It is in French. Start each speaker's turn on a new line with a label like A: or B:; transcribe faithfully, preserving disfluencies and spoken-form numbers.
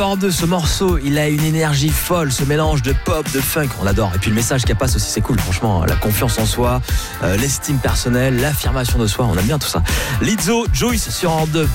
A: Hors de ce morceau, il a une énergie folle, ce mélange de pop, de funk, on l'adore. Et puis le message qu'elle passe aussi, c'est cool, franchement. La confiance en soi, euh, l'estime personnelle, l'affirmation de soi, on aime bien tout ça. Lizzo, Joyce sur Europe deux.